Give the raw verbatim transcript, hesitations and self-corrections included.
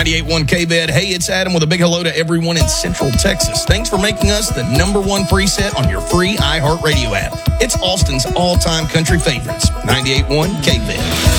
ninety-eight point one K V E D. Hey, it's Adam with a big hello to everyone in Central Texas. Thanks for making us the number one preset on your free iHeartRadio app. It's Austin's all-time country favorites. ninety-eight point one K V E D.